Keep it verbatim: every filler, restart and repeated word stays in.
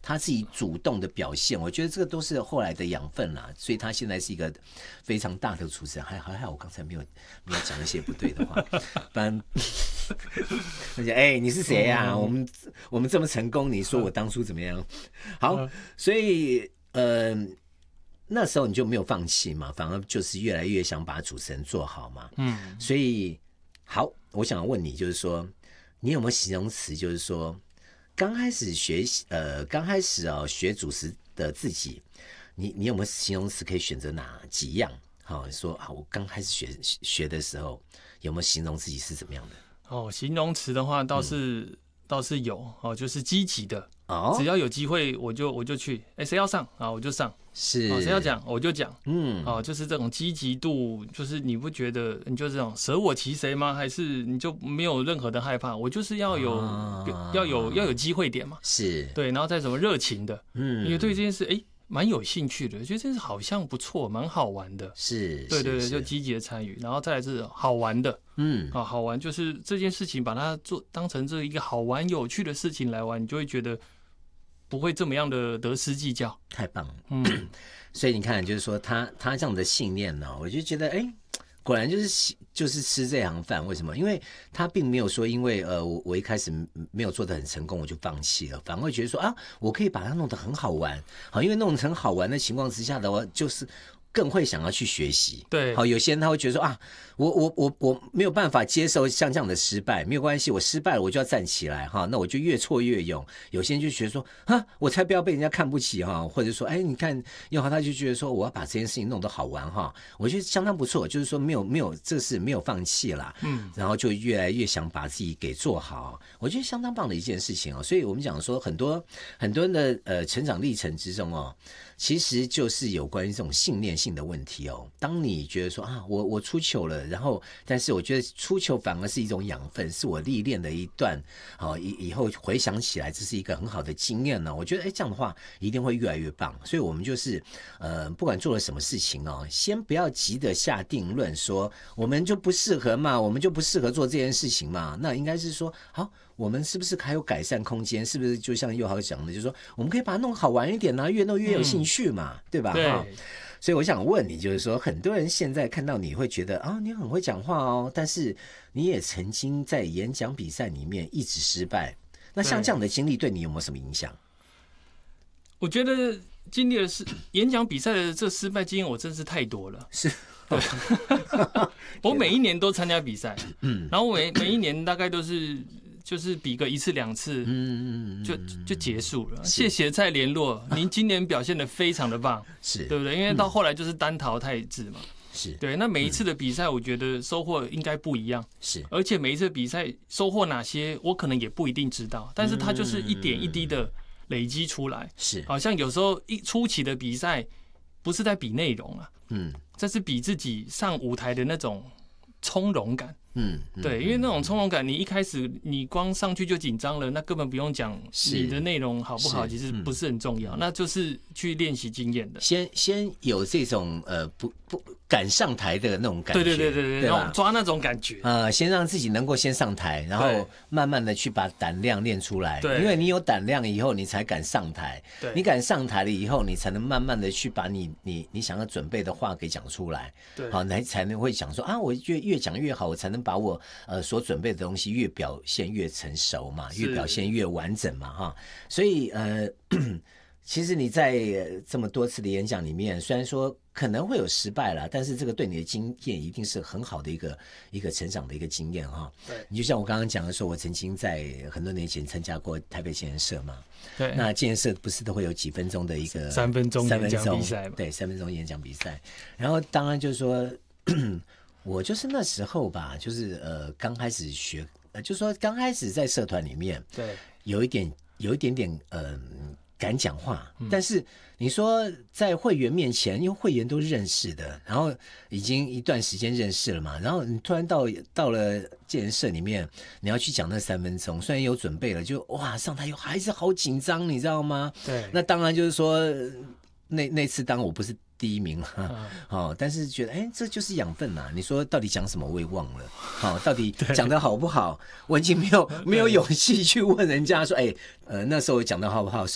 他自己主动的表现，我觉得这个都是后来的养分啦，所以他现在是一个非常大的主持人。还还好，我刚才没有没有讲一些不对的话，不然而且哎，你是谁呀、啊？我们我们这么成功，你说我当初怎么样？好，所以呃。那时候你就没有放弃嘛，反而就是越来越想把主持人做好嘛。嗯，所以好，我想问你，就是说，你有没有形容词？就是说，刚开始学习，呃，刚开始哦学主持的自己，你你有没有形容词可以选择哪几样？好、哦，说啊，我刚开始学学的时候，有没有形容自己是怎么样的？ 哦，形容词的话倒是、嗯、倒是有哦，就是积极的。 哦， 只要有机会我就我就去，哎，谁要上啊我就上， 是， 谁、哦、要讲我就讲， 嗯， 哦，就是这种积极度，就是你不觉得你就这种舍我其谁吗？还是你就没有任何的害怕？我就是要有、啊、要有要有机会点嘛， 是对，然后再什么热情的，嗯，因为对这件事哎蛮有兴趣的，觉得这件事好像不错，蛮好玩的， 是， 对对对，就积极的参与，然后再来是好玩的，嗯，啊好玩就是这件事情把它做当成这一个好玩有趣的事情来玩，你就会觉得。不会这么样的得失计较， 太棒了。嗯，所以你看，就是说他他这样的信念呢，我就觉得，哎，果然就是就是吃这行饭。为什么？因为他并没有说，因为呃，我我一开始没有做得很成功，我就放弃了，反而会觉得说啊，我可以把它弄得很好玩。好，因为弄成好玩的情况之下的话，就是更会想要去学习。 对， 好，有些人他会觉得说啊。我我我我没有办法接受像这样的失败，没有关系，我失败了我就要站起来哈，那我就越挫越勇。有些人就觉得说啊，我才不要被人家看不起哈，或者说哎，你看又好，他就觉得说我要把这件事情弄得好玩哈，我觉得相当不错，就是说没有没有这是没有放弃啦，嗯，然后就越来越想把自己给做好，我觉得相当棒的一件事情哦。所以我们讲说很多很多人的呃成长历程之中哦，其实就是有关于这种信念性的问题哦。当你觉得说啊，我我出糗了。然后，但是我觉得出糗反而是一种养分，是我历练的一段，好、哦、以以后回想起来，这是一个很好的经验呢。我觉得，哎，这样的话一定会越来越棒。所以，我们就是，呃，不管做了什么事情哦，先不要急着下定论，说我们就不适合嘛，我们就不适合做这件事情嘛。那应该是说，好，我们是不是还有改善空间？是不是就像佑豪讲的，就是说，我们可以把它弄好玩一点啊，越弄越有兴趣嘛，嗯、对吧？ 对。 所以我想问你，就是说，很多人现在看到你会觉得啊，你很会讲话哦，但是你也曾经在演讲比赛里面一直失败。那像这样的经历对你有没有什么影响？ 我觉得经历的是演讲比赛的这失败经验，我真是太多了。 是， 对，我每一年都参加比赛，嗯，然后每每一年大概都是。就是比个一次两次，嗯嗯就就结束了。谢谢再联络，您今年表现得非常的棒，是对不对？因为到后来就是单淘汰制嘛，是对。那每一次的比赛，我觉得收获应该不一样，是。而且每一次比赛收获哪些，我可能也不一定知道，但是它就是一点一滴的累积出来，是。好像有时候一初期的比赛，不是在比内容啊，嗯，这是比自己上舞台的那种从容感。嗯，对，因为那种从容感，你一开始你光上去就紧张了，那根本不用讲你的内容好不好，其实不是很重要，嗯、那就是去练习经验的。 先先有这种呃不不敢上台的那种感觉， 对对对对对，然后抓那种感觉， 呃，先让自己能够先上台，然后慢慢的去把胆量练出来。对，因为你有胆量以后，你才敢上台。对，你敢上台了以后，你才能慢慢的去把你你你想要准备的话给讲出来。对，好，才才能会讲说啊，我越越讲越好，我才能把我呃所准备的东西越表现越成熟嘛，越表现越完整嘛，哈。所以呃，其实你在这么多次的演讲里面，虽然说可能会有失败啦，但是这个对你的经验一定是很好的一个一个成长的一个经验哈。对，你就像我刚刚讲的说，我曾经在很多年前参加过台北建设嘛。对，那建设不是都会有几分钟的一个三分钟演讲比赛吗？ 对，三分钟演讲比赛。然后当然就是说。我就是那时候吧，就是呃刚开始学，呃就是说刚开始在社团里面，对，有一点有一点点呃敢讲话，嗯、但是你说在会员面前，因为会员都认识的，然后已经一段时间认识了嘛，然后你突然到到了建社里面，你要去讲那三分钟，虽然有准备了，就哇上台又还是好紧张，你知道吗？对，那当然就是说那那次当然我不是。第一名了，哦，但是觉得哎，这就是养分呐、啊。你说到底讲什么我也忘了，好、哦，到底讲的好不好，我已经没有没有勇气去问人家说，哎，呃，那时候讲的好不好？